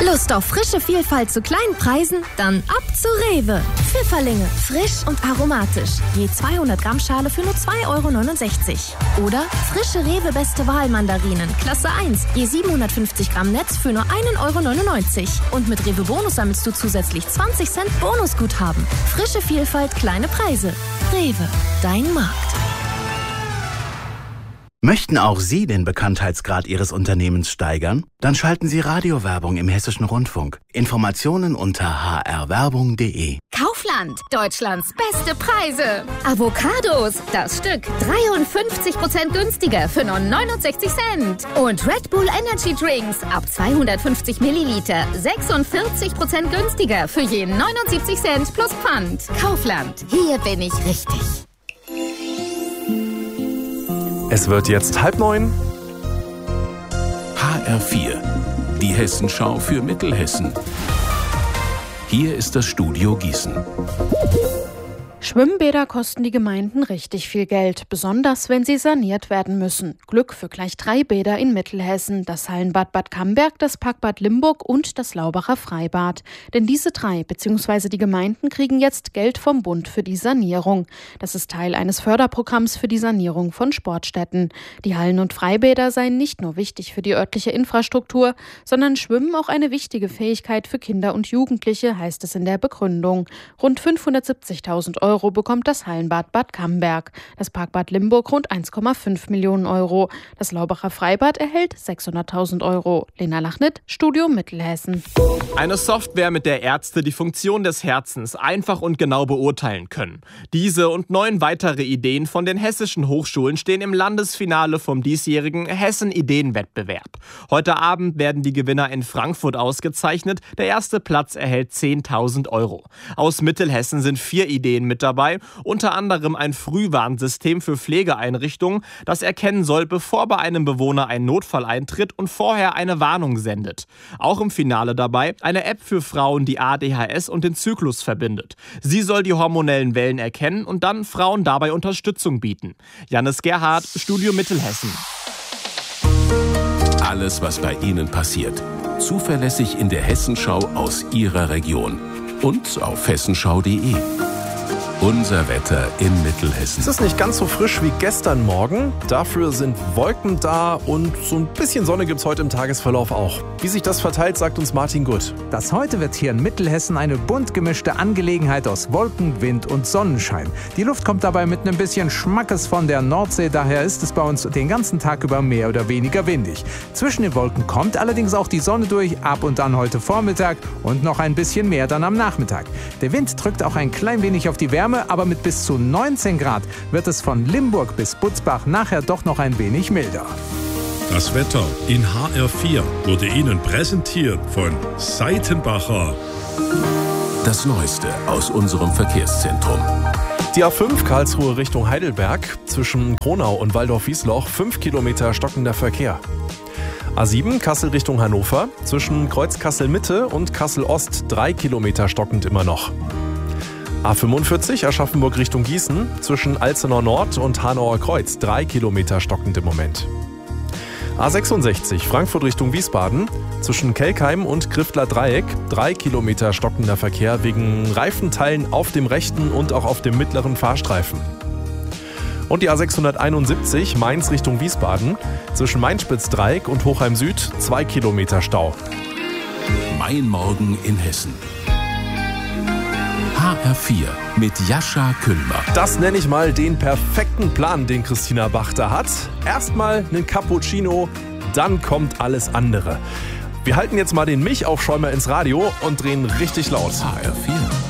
Lust auf frische Vielfalt zu kleinen Preisen? Dann ab zu Rewe. Pfifferlinge, frisch und aromatisch. Je 200 Gramm Schale für nur 2,69 €. Oder frische Rewe Beste Wahl Mandarinen, Klasse 1. Je 750 Gramm Netz für nur 1,99 €. Und mit Rewe Bonus sammelst du zusätzlich 20 Cent Bonusguthaben. Frische Vielfalt, kleine Preise. Rewe, dein Markt. Möchten auch Sie den Bekanntheitsgrad Ihres Unternehmens steigern? Dann schalten Sie Radiowerbung im Hessischen Rundfunk. Informationen unter hrwerbung.de. Kaufland, Deutschlands beste Preise. Avocados, das Stück 53% günstiger für nur 69 Cent. Und Red Bull Energy Drinks ab 250 Milliliter 46% günstiger für je 79 Cent plus Pfand. Kaufland, hier bin ich richtig. Es wird jetzt 8:30. HR4, die Hessenschau für Mittelhessen. Hier ist das Studio Gießen. Schwimmbäder kosten die Gemeinden richtig viel Geld, besonders wenn sie saniert werden müssen. Glück für gleich 3 Bäder in Mittelhessen, das Hallenbad Bad Camberg, das Parkbad Limburg und das Laubacher Freibad. Denn diese 3 bzw. die Gemeinden kriegen jetzt Geld vom Bund für die Sanierung. Das ist Teil eines Förderprogramms für die Sanierung von Sportstätten. Die Hallen- und Freibäder seien nicht nur wichtig für die örtliche Infrastruktur, sondern Schwimmen auch eine wichtige Fähigkeit für Kinder und Jugendliche, heißt es in der Begründung. Rund 570.000 € bekommt das Hallenbad Bad Camberg. Das Parkbad Limburg rund 1,5 Millionen €. Das Laubacher Freibad erhält 600.000 €. Lena Lachnit, Studio Mittelhessen. Eine Software, mit der Ärzte die Funktion des Herzens einfach und genau beurteilen können. Diese und 9 weitere Ideen von den hessischen Hochschulen stehen im Landesfinale vom diesjährigen Hessen-Ideenwettbewerb. Heute Abend werden die Gewinner in Frankfurt ausgezeichnet. Der erste Platz erhält 10.000 €. Aus Mittelhessen sind 4 Ideen mit dabei, unter anderem ein Frühwarnsystem für Pflegeeinrichtungen, das erkennen soll, bevor bei einem Bewohner ein Notfall eintritt und vorher eine Warnung sendet. Auch im Finale dabei eine App für Frauen, die ADHS und den Zyklus verbindet. Sie soll die hormonellen Wellen erkennen und dann Frauen dabei Unterstützung bieten. Jannis Gerhardt, Studio Mittelhessen. Alles, was bei Ihnen passiert. Zuverlässig in der Hessenschau aus Ihrer Region. Und auf hessenschau.de. Unser Wetter in Mittelhessen. Es ist nicht ganz so frisch wie gestern Morgen. Dafür sind Wolken da und so ein bisschen Sonne gibt es heute im Tagesverlauf auch. Wie sich das verteilt, sagt uns Martin Gutt. Das heute wird hier in Mittelhessen eine bunt gemischte Angelegenheit aus Wolken, Wind und Sonnenschein. Die Luft kommt dabei mit einem bisschen Schmackes von der Nordsee, daher ist es bei uns den ganzen Tag über mehr oder weniger windig. Zwischen den Wolken kommt allerdings auch die Sonne durch, ab und an heute Vormittag und noch ein bisschen mehr dann am Nachmittag. Der Wind drückt auch ein klein wenig auf die Wärme, aber mit bis zu 19 Grad wird es von Limburg bis Butzbach nachher doch noch ein wenig milder. Das Wetter in HR4 wurde Ihnen präsentiert von Seitenbacher. Das Neueste aus unserem Verkehrszentrum. Die A5 Karlsruhe Richtung Heidelberg, zwischen Kronau und Waldorf-Wiesloch 5 Kilometer stockender Verkehr. A7 Kassel Richtung Hannover, zwischen Kreuz Kassel-Mitte und Kassel-Ost 3 Kilometer stockend immer noch. A45 Aschaffenburg Richtung Gießen, zwischen Alzenau Nord und Hanauer Kreuz 3 Kilometer stockend im Moment. A66 Frankfurt Richtung Wiesbaden, zwischen Kelkheim und Griftler Dreieck 3 Kilometer stockender Verkehr wegen Reifenteilen auf dem rechten und auch auf dem mittleren Fahrstreifen. Und die A671 Mainz Richtung Wiesbaden, zwischen Mainspitz-Dreieck und Hochheim Süd 2 Kilometer Stau. Mein Morgen in Hessen. HR4 mit Jascha Kühlmer. Das nenne ich mal den perfekten Plan, den Christina Bach da hat. Erstmal einen Cappuccino, dann kommt alles andere. Wir halten jetzt mal den Milchaufschäumer ins Radio und drehen richtig laut. HR4.